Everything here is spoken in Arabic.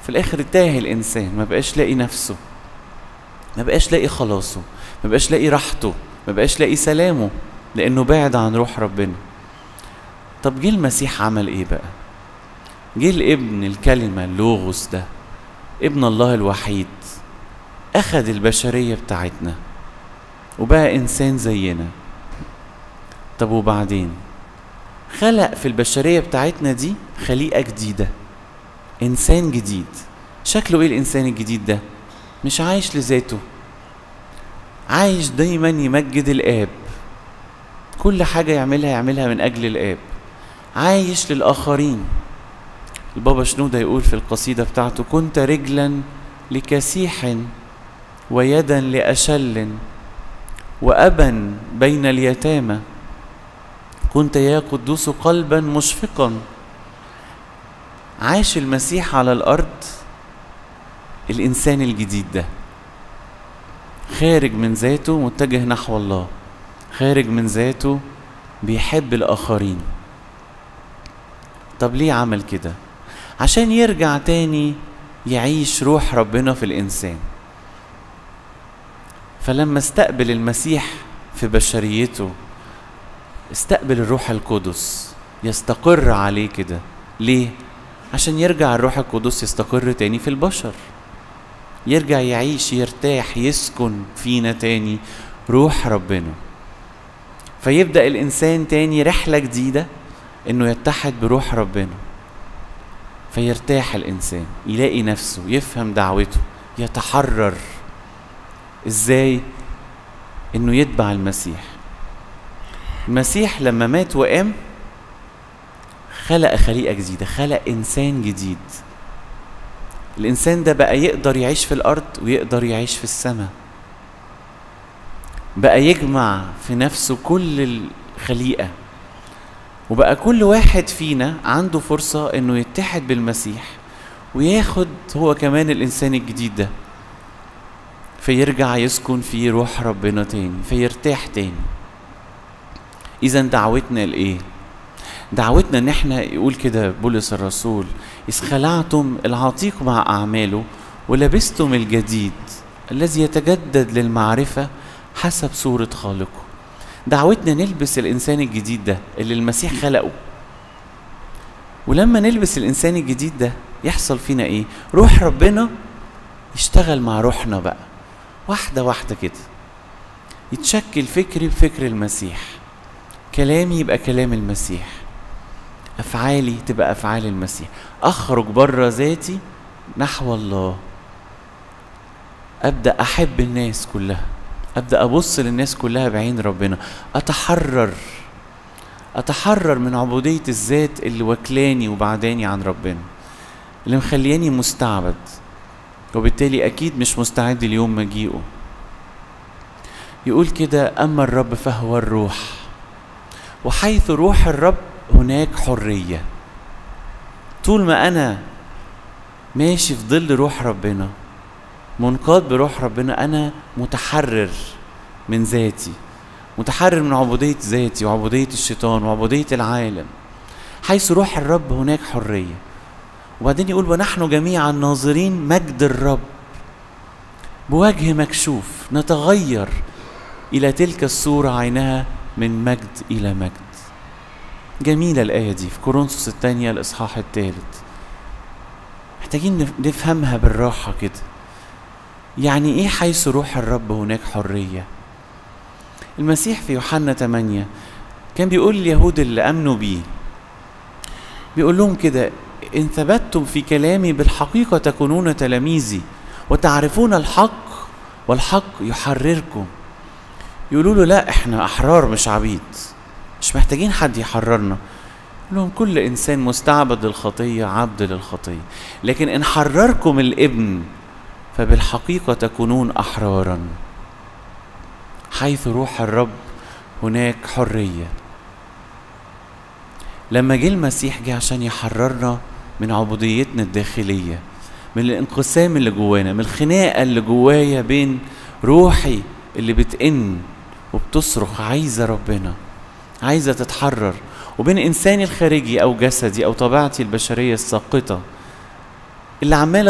في الاخر تاه الانسان، ما بقاش لاقي نفسه، ما بقاش لاقي خلاصه، ما بقاش لاقي راحته، ما بقاش لاقي سلامه، لانه بعد عن روح ربنا. طب جه المسيح عمل ايه بقى؟ جه الابن الكلمة اللوغوس ده، ابن الله الوحيد، اخد البشرية بتاعتنا وبقى انسان زينا. طب وبعدين خلق في البشرية بتاعتنا دي خليقة جديدة، انسان جديد. شكله ايه الانسان الجديد ده؟ مش عايش لذاته، عايش دايما يمجد الآب، كل حاجة يعملها من أجل الآب، عايش للآخرين. البابا شنودة يقول في القصيدة بتاعته: كنت رجلا لكسيح ويدا لأشل وأبا بين اليتامى، كنت يا قدوس قلبا مشفقا. عاش المسيح على الأرض الإنسان الجديد ده، خارج من ذاته متجه نحو الله، خارج من ذاته بيحب الآخرين. طب ليه عمل كده؟ عشان يرجع تاني يعيش روح ربنا في الإنسان. فلما استقبل المسيح في بشريته، استقبل الروح القدس يستقر عليه كده. ليه؟ عشان يرجع الروح القدس يستقر تاني في البشر، يرجع يعيش، يرتاح، يسكن فينا تاني روح ربنا. فيبدأ الإنسان تاني رحلة جديدة إنه يتحد بروح ربنا، فيرتاح الإنسان، يلاقي نفسه، يفهم دعوته، يتحرر. إزاي؟ إنه يتبع المسيح. المسيح لما مات وقام خلق خليقة جديدة، خلق إنسان جديد. الإنسان ده بقى يقدر يعيش في الأرض ويقدر يعيش في السماء، بقى يجمع في نفسه كل الخليقة، وبقى كل واحد فينا عنده فرصة إنه يتحد بالمسيح وياخد هو كمان الإنسان الجديد ده، فيرجع يسكن فيه روح ربنا تاني، فيرتاح تاني. إذا دعوتنا لإيه؟ دعوتنا إن احنا، يقول كده بولس الرسول: إذ خلعتم العتيق مع أعماله ولبستم الجديد الذي يتجدد للمعرفة حسب صورة خالقه. دعوتنا نلبس الإنسان الجديد ده اللي المسيح خلقه. ولما نلبس الإنسان الجديد ده يحصل فينا إيه؟ روح ربنا يشتغل مع روحنا بقى واحدة واحدة كده، يتشكل فكري بفكر المسيح، كلامي يبقى كلام المسيح، أفعالي تبقى أفعال المسيح، أخرج بره ذاتي نحو الله، أبدأ أحب الناس كلها، أبدأ أبص للناس كلها بعين ربنا، أتحرر من عبودية الذات اللي وكلاني وبعداني عن ربنا، اللي مخلياني مستعبد، وبالتالي أكيد مش مستعد اليوم مجيئه. يقول كده: أما الرب فهو الروح، وحيث روح الرب هناك حرية. طول ما أنا ماشي في ظل روح ربنا، منقاد بروح ربنا، أنا متحرر من ذاتي، متحرر من عبودية ذاتي وعبودية الشيطان وعبودية العالم. حيث روح الرب هناك حرية. وبعدين يقول: ونحن جميعا ناظرين مجد الرب بوجه مكشوف نتغير إلى تلك الصورة عينها من مجد إلى مجد. جميلة الآية دي في كورنثوس الثانية الإصحاح 3. محتاجين نفهمها بالراحة كده. يعني إيه حيث روح الرب هناك حرية؟ المسيح في يوحنا 8 كان بيقول اليهود اللي أمنوا بيه، بيقول لهم كده: إن ثبتتم في كلامي بالحقيقة تكونون تلاميذي وتعرفون الحق والحق يحرركم. يقولوا له: لا، احنا أحرار مش عبيد، مش محتاجين حد يحررنا. يقول لهم: كل إنسان مستعبد للخطية عبد للخطية، لكن إن حرركم الابن فبالحقيقة تكونون أحرارا. حيث روح الرب هناك حرية. لما جه المسيح جه عشان يحررنا من عبوديتنا الداخلية، من الانقسام اللي جوانا، من الخناقة اللي جوايا بين روحي اللي بتئن وبتصرخ عايزة ربنا، عايزة تتحرر، وبين إنساني الخارجي أو جسدي أو طبيعتي البشرية الساقطة اللي عمالة